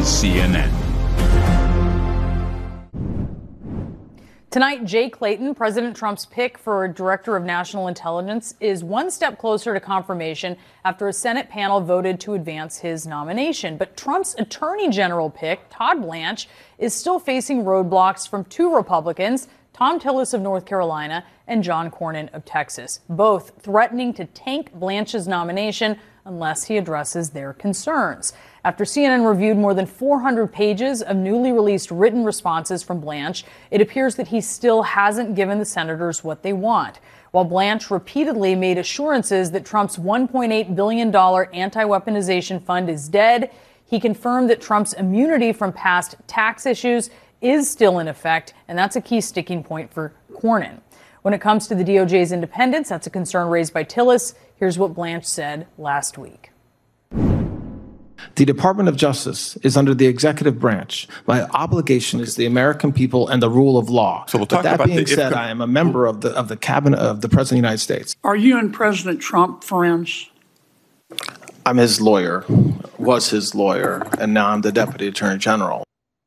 is CNN. Tonight, Jay Clayton, President Trump's pick for Director of National Intelligence, is one step closer to confirmation after a Senate panel voted to advance his nomination. But Trump's Attorney General pick, Todd Blanche, is still facing roadblocks from two Republicans, Thom Tillis of North Carolina and John Cornyn of Texas, both threatening to tank Blanche's nomination unless he addresses their concerns. After CNN reviewed more than 400 pages of newly released written responses from Blanche, it appears that he still hasn't given the senators what they want. While Blanche repeatedly made assurances that Trump's $1.8 billion anti-weaponization fund is dead, he confirmed that Trump's immunity from past tax issues is still in effect, and that's a key sticking point for Cornyn. When it comes to the DOJ's independence, that's a concern raised by Tillis. Here's what Blanche said last week. The Department of Justice is under the executive branch. My obligation is the American people and the rule of law. So we'll talk but that about being said, I am a member of the cabinet of the President of the United States. Are you and President Trump friends? I'm his lawyer, was his lawyer, and now I'm the Deputy Attorney General.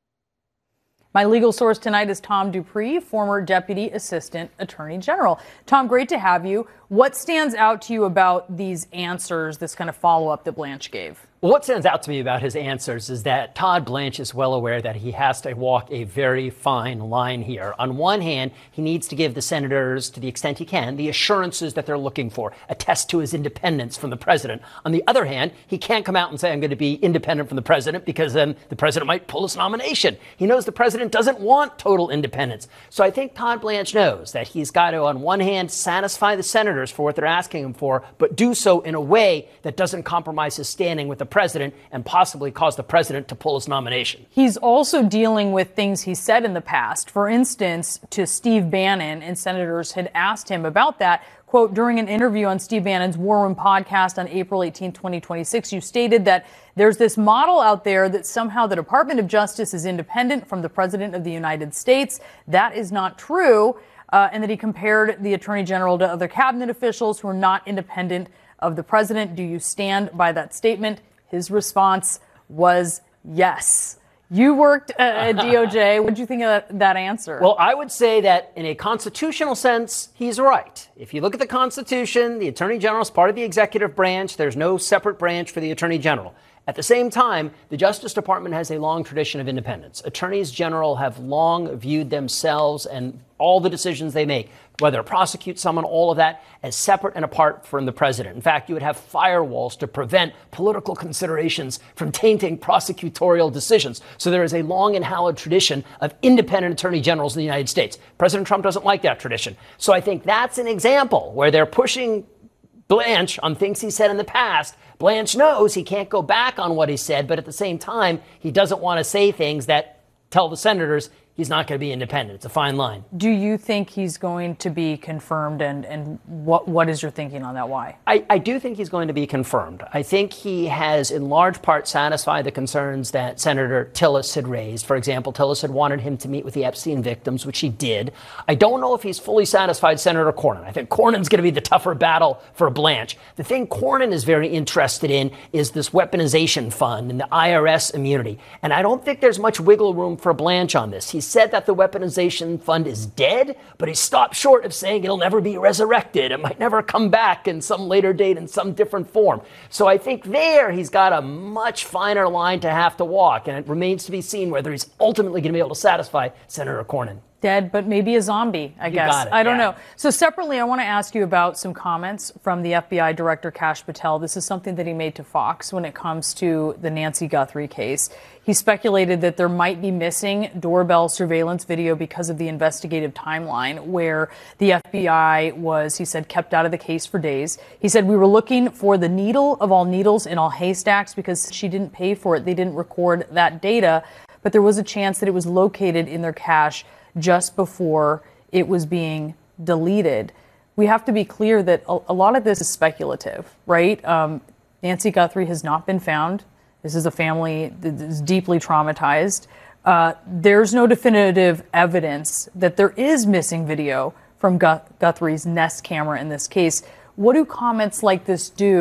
My legal source tonight is Tom Dupree, former Deputy Assistant Attorney General. Tom, great to have you. What stands out to you about these answers, this kind of follow-up that Blanche gave? Well, what stands out to me about his answers is that Todd Blanche is well aware that he has to walk a very fine line here. On one hand, he needs to give the senators, to the extent he can, the assurances that they're looking for, attest to his independence from the president. On the other hand, he can't come out and say, I'm going to be independent from the president, because then the president might pull his nomination. He knows the president doesn't want total independence. So I think Todd Blanche knows that he's got to, on one hand, satisfy the senators for what they're asking him for, but do so in a way that doesn't compromise his standing with the president and possibly cause the president to pull his nomination. He's also dealing with things he said in the past. For instance, to Steve Bannon, and senators had asked him about that. Quote, during an interview on Steve Bannon's War Room podcast on April 18, 2026, you stated that there's this model out there that somehow the Department of Justice is independent from the President of the United States. That is not true. And that he compared the Attorney General to other cabinet officials who are not independent of the president. Do you stand by that statement? His response was yes. You worked at DOJ. What did you think of that answer? Well, I would say that in a constitutional sense, he's right. If you look at the Constitution, the Attorney General is part of the executive branch. There's no separate branch for the Attorney General. At the same time, the Justice Department has a long tradition of independence. Attorneys general have long viewed themselves and all the decisions they make, whether to prosecute someone, all of that, as separate and apart from the president. In fact, you would have firewalls to prevent political considerations from tainting prosecutorial decisions. So there is a long and hallowed tradition of independent attorney generals in the United States. President Trump doesn't like that tradition. So I think that's an example where they're pushing Blanche on things he said in the past. Blanche knows he can't go back on what he said, but at the same time, he doesn't want to say things that tell the senators he's not going to be independent. It's a fine line. Do you think he's going to be confirmed, and what is your thinking on that? Why? I do think he's going to be confirmed. I think he has in large part satisfied the concerns that Senator Tillis had raised. For example, Tillis had wanted him to meet with the Epstein victims, which he did. I don't know if he's fully satisfied Senator Cornyn. I think Cornyn's going to be the tougher battle for Blanche. The thing Cornyn is very interested in is this weaponization fund and the IRS immunity. And I don't think there's much wiggle room for Blanche on this. He said that the weaponization fund is dead, but he stopped short of saying it'll never be resurrected. It might never come back in some later date in some different form. So I think there he's got a much finer line to have to walk, and it remains to be seen whether he's ultimately going to be able to satisfy Senator Cornyn. Dead, but maybe a zombie, I guess. Got it, I don't know. So separately, I want to ask you about some comments from the FBI Director Kash Patel. This is something that he made to Fox when it comes to the Nancy Guthrie case. He speculated that there might be missing doorbell surveillance video because of the investigative timeline where the FBI was, he said, kept out of the case for days. He said, we were looking for the needle of all needles in all haystacks because she didn't pay for it. They didn't record that data, but there was a chance that it was located in their cache just before it was being deleted. We have to be clear that a lot of this is speculative, right? Nancy Guthrie has not been found. This is a family that is deeply traumatized. There's no definitive evidence that there is missing video from Guthrie's Nest camera in this case. What do comments like this do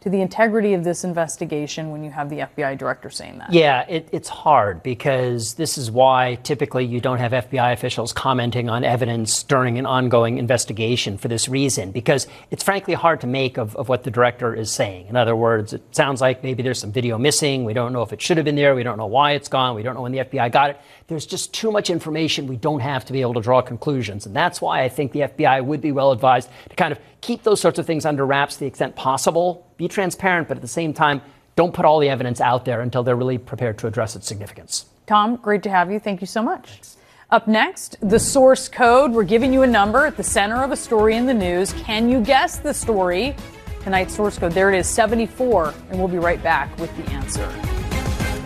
to the integrity of this investigation when you have the FBI director saying that? Yeah, it's hard because this is why typically you don't have FBI officials commenting on evidence during an ongoing investigation for this reason, because it's frankly hard to make of what the director is saying. In other words, it sounds like maybe there's some video missing. We don't know if it should have been there. We don't know why it's gone. We don't know when the FBI got it. There's just too much information we don't have to be able to draw conclusions. And that's why I think the FBI would be well advised to kind of keep those sorts of things under wraps to the extent possible. Be transparent, but at the same time, don't put all the evidence out there until they're really prepared to address its significance. Tom, great to have you. Thank you so much. Thanks. Up next, the source code. We're giving you a number at the center of a story in the news. Can you guess the story? Tonight's source code, there it is, 74. And we'll be right back with the answer.